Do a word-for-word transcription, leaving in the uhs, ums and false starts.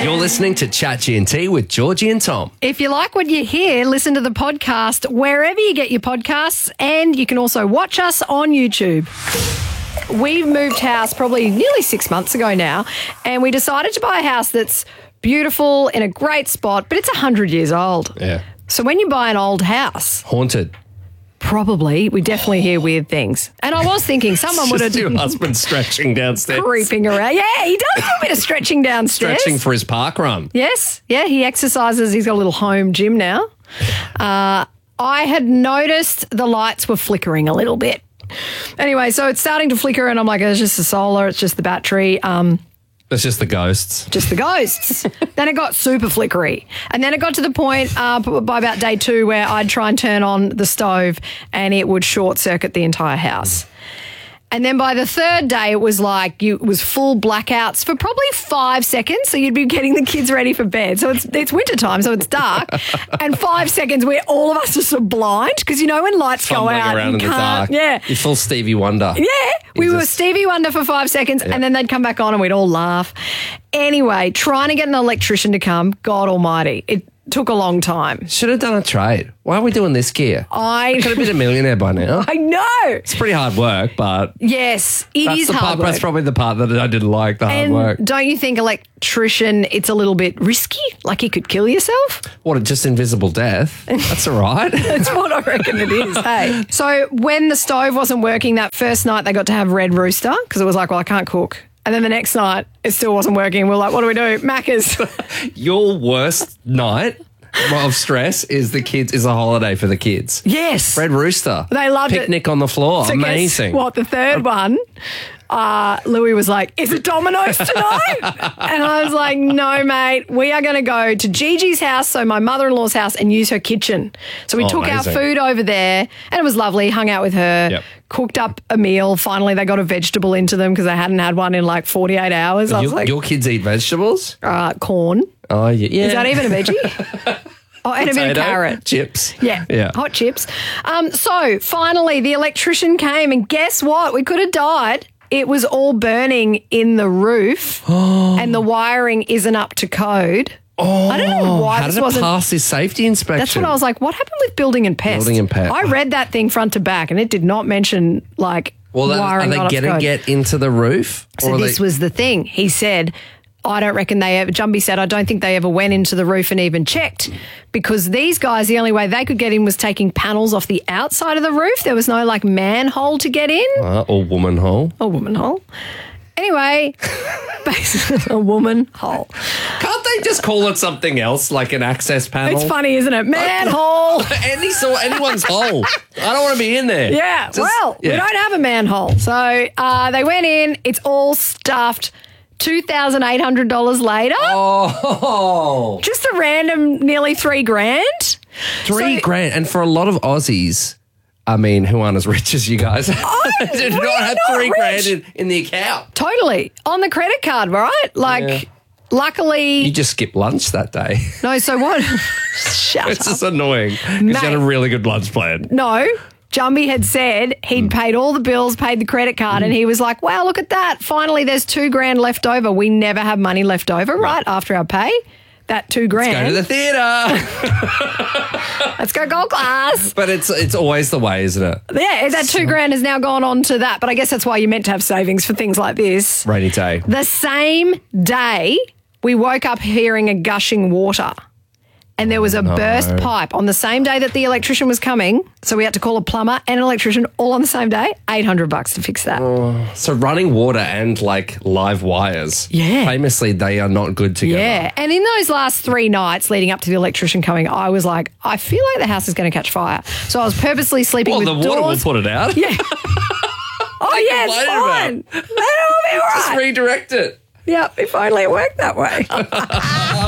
You're listening to Chat G and T with Georgie and Tom. If you like what you hear, listen to the podcast wherever you get your podcasts, and you can also watch us on YouTube. We moved house probably nearly six months ago now, and we decided to buy a house that's beautiful in a great spot, but it's one hundred years old. Yeah. So when you buy an old house, Haunted. probably, we definitely hear weird things. And I was thinking someone would have Just your husband stretching downstairs. creeping around. Yeah, he does do a bit of stretching downstairs. Stretching for his park run. Yes, yeah, he exercises. He's got a little home gym now. Uh, I had noticed the lights were flickering a little bit. Anyway, so it's starting to flicker, and I'm like, it's just the solar, it's just the battery. Um, It's just the ghosts. just the ghosts. Then it got super flickery. And then it got to the point uh, by about day two where I'd try and turn on the stove and it would short circuit the entire house. And then by the third day, it was like you, it was full blackouts for probably five seconds. So you'd be getting the kids ready for bed. So it's it's wintertime, so it's dark. And five seconds where all of us are so blind because, you know, when lights Fumbling go out, around you in the can't. dark. Yeah. You're full Stevie Wonder. Yeah, we You were just- Stevie Wonder for five seconds and then they'd come back on and we'd all laugh. Anyway, trying to get an electrician to come, God almighty, it took a long time. Should have done a trade. Why are we doing this gear? I Could have been a millionaire by now. I know. It's pretty hard work, but Yes, it that's is the hard part. work. That's probably the part that I didn't like. The hard And work. don't you think electrician, it's a little bit risky? Like you could kill yourself? What? Just invisible death? That's all right. That's what I reckon it is, hey? So when the stove wasn't working that first night, they got to have Red Rooster because it was like, well, I can't cook. And then the next night, it still wasn't working. We're like, what do we do? Macca's. Your worst night of stress is the kids. Is a holiday for the kids. Yes. Red Rooster. They loved it. Picnic on the floor. So guess Amazing. what? The third one, uh, Louis was like, is it Domino's tonight? And I was like, no, mate. We are going to go to Gigi's house, so my mother-in-law's house, and use her kitchen. So we Oh, took amazing. our food over there, and it was lovely. Hung out with her, Yep. cooked up a meal. Finally, they got a vegetable into them because they hadn't had one in like forty-eight hours. I was Your, like, your kids eat vegetables? uh, corn. Oh, yeah. yeah. Is that even a veggie? Oh, and a bit of Potato, carrot. chips. Yeah, Yeah. hot chips. Um, so finally, the electrician came, and guess what? We could have died. It was all burning in the roof, and the wiring isn't up to code. Oh, I don't know why How this did it wasn't. pass his safety inspection? That's what I was like. What happened with building and pest? Building and pest. I read that thing front to back, and it did not mention like Well, then, wiring. are they not up to going to code. get into the roof? So Or are this they- was the thing. He said, I don't reckon they ever, Jumbie said, I don't think they ever went into the roof and even checked because these guys, the only way they could get in was taking panels off the outside of the roof. There was no like manhole to get in Uh, or woman hole. or woman hole. Anyway, basically a woman hole. Can't they just call it something else, like an access panel? It's funny, isn't it? Manhole. Any sort, anyone's hole. I don't want to be in there. Yeah, Just- well, we yeah. don't have a manhole. So uh, they went in. It's all stuffed. two thousand eight hundred dollars later. Oh, Just a random nearly three grand. three So- grand. And for a lot of Aussies, I mean, who aren't as rich as you guys, did we're not have not three rich. grand in, in the account. Totally. On the credit card, right? Like, Yeah. luckily. You just skipped lunch that day. No, so what? Shut It's up. just annoying because you had a Mate. really good lunch plan. No. Jumbie had said he'd paid all the bills, paid the credit card, and he was like, wow, look at that. Finally, there's two grand left over. We never have money left over, right, after our pay. That two grand. Go to the theatre. Let's go gold class. But it's it's always the way, isn't it? Yeah, that two grand has now gone on to that. But I guess that's why you're meant to have savings for things like this. Rainy day. The same day, we woke up hearing a gushing water. And there was a burst pipe on the same day that the electrician was coming. So we had to call a plumber and an electrician all on the same day. eight hundred bucks to fix that. So running water and like live wires. Yeah. Famously, they are not good together. Yeah. And in those last three nights leading up to the electrician coming, I was like, I feel like the house is going to catch fire. So I was purposely sleeping Well, with the water will doors. put it out. Yeah. Oh, yeah, it's complain fine. That'll be all Just right. redirect it. Yeah, if only it worked that way.